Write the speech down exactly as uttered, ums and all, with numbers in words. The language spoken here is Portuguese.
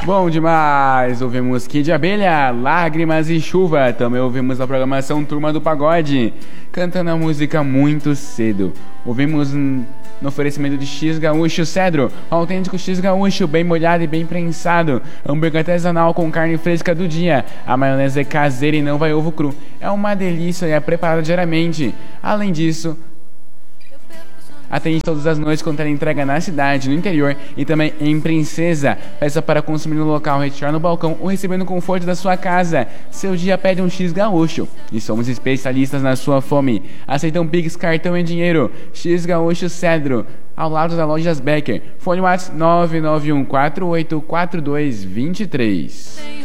Bom demais! Ouvimos Kid Abelha, Lágrimas e Chuva. Também ouvimos a programação Turma do Pagode, cantando a música Muito Cedo. Ouvimos no oferecimento de X Gaúcho Cedro, autêntico X Gaúcho, bem molhado e bem prensado. Hambúrguer artesanal com carne fresca do dia. A maionese é caseira e não vai ovo cru. É uma delícia e é preparada diariamente. Além disso, atende todas as noites com entrega na cidade, no interior e também em Princesa. Peça para consumir no local, retirar no balcão ou receber no conforto da sua casa. Seu dia pede um X Gaúcho e somos especialistas na sua fome. Aceitam Pix, cartão e dinheiro. X Gaúcho Cedro, ao lado da Lojas Becker. Fone WhatsApp nove nove um quatro oito quatro dois dois três.